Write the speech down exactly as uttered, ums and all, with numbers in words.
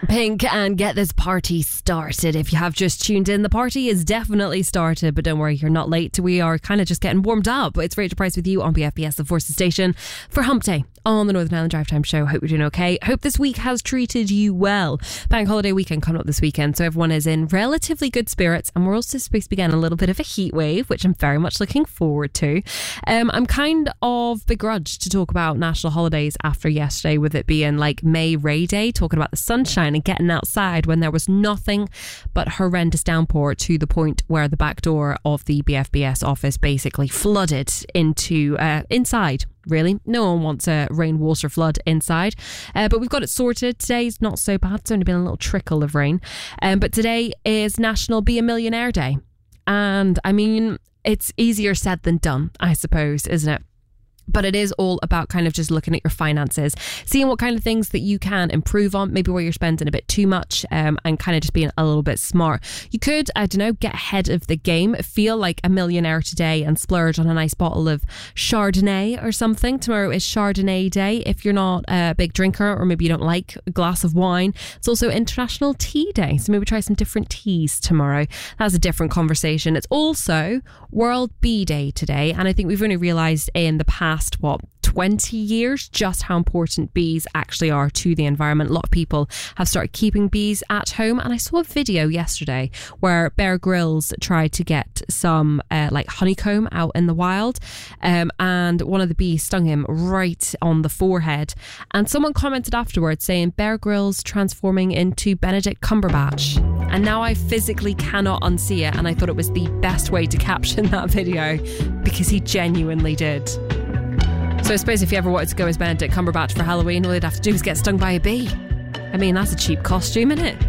Pink and Get This Party Started. If you have just tuned in, the party is definitely started, but don't worry, you're not late. We are kind of just getting warmed up. It's Rachel Price with you on B F B S, the Forces Station, for Hump Day on the Northern Ireland Drive Time Show. Hope you're doing okay. Hope this week has treated you well. Bank holiday weekend coming up this weekend, so everyone is in relatively good spirits, and we're also supposed to be getting a little bit of a heat wave, which I'm very much looking forward to. Um, I'm kind of begrudged to talk about national holidays after yesterday, with it being like May Ray Day, talking about the sunshine and getting outside when there was nothing but horrendous downpour, to the point where the back door of the B F B S office basically flooded into uh, inside. Really, no one wants a rainwater flood inside, uh, but we've got it sorted. Today's not so bad. It's only been a little trickle of rain, um, but today is National Be a Millionaire Day, and I mean, it's easier said than done, I suppose, isn't it? But it is all about kind of just looking at your finances, seeing what kind of things that you can improve on, maybe where you're spending a bit too much, um, and kind of just being a little bit smart. You could, I don't know, get ahead of the game, feel like a millionaire today and splurge on a nice bottle of Chardonnay or something. Tomorrow is Chardonnay Day. If you're not a big drinker, or maybe you don't like a glass of wine, it's also International Tea Day. So maybe try some different teas tomorrow. That's a different conversation. It's also World Bee Day today. And I think we've only realised in the past what twenty years just how important bees actually are to the environment. A lot of people have started keeping bees at home, and I saw a video yesterday where Bear Grylls tried to get some uh, like honeycomb out in the wild, um, and one of the bees stung him right on the forehead, and someone commented afterwards saying Bear Grylls transforming into Benedict Cumberbatch, and now I physically cannot unsee it, and I thought it was the best way to caption that video because he genuinely did. So I suppose if you ever wanted to go as Benedict Cumberbatch for Halloween, all you'd have to do is get stung by a bee. I mean, that's a cheap costume, isn't it?